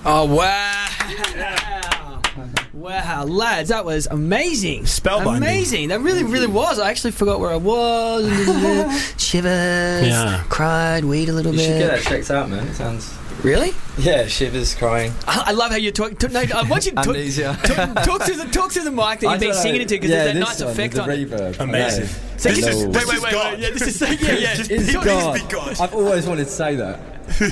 Oh, wow. Wow, lads, that was amazing. Spellbinding. Amazing. That really, really was. I actually forgot where I was. Shivers. Yeah. Cried, weed a little You bit. should get that checked out, man. It sounds... Really? Yeah, shivers, crying. I love how you talk. No, I want you to Amnesia. talk through the mic that you've been singing into because there's that nice effect on it. reverb. Amazing. So This just- is- wait, this wait, is wait, God. wait. Yeah, this is yeah. Just It's please God. be God. I've always wanted to say that.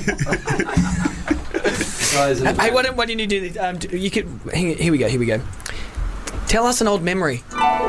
Guys, Hey, why don't you do this? You could. Here we go. Tell us an old memory.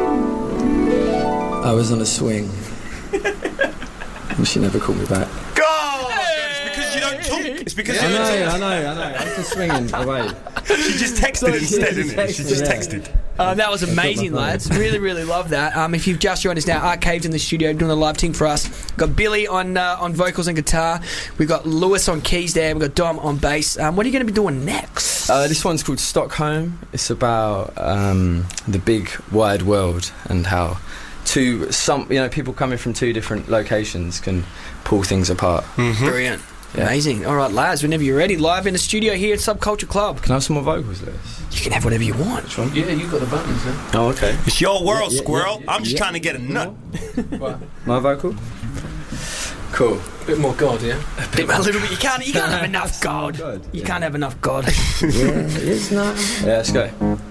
I was on a swing. And she never called me back. God! It's because you don't talk. It's because you I don't talk. know. I was just swinging away. She just texted instead, didn't it? She just texted. That was amazing, lads. Really, really love that. If you've just joined us now, Art Cave's in the studio doing a live thing for us. We've got Billy on vocals and guitar. We've got Lewis on keys there. We've got Dom on bass. What are you going to be doing next? This one's called Stockholm. It's about the big wide world and how people coming from two different locations can pull things apart. Brilliant. Yeah. Amazing. All right, lads, whenever you're ready, live in the studio here at Subculture Club. Can I have some more vocals, Lewis? You can have whatever you want. Yeah, you've got the buttons, man. Oh, okay. It's your world, Squirrel. yeah, I'm just trying to get a nut. My vocal? Cool. Bit more God, yeah? A little bit. You can't have enough God. God, You yeah. can't have enough God. Yeah, it's not. Yeah, let's go.